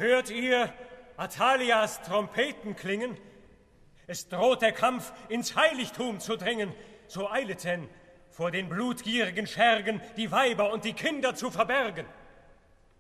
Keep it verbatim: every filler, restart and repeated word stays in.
Hört ihr Athalias Trompeten klingen? Es droht der Kampf, ins Heiligtum zu dringen. So eilet denn, vor den blutgierigen Schergen die Weiber und die Kinder zu verbergen.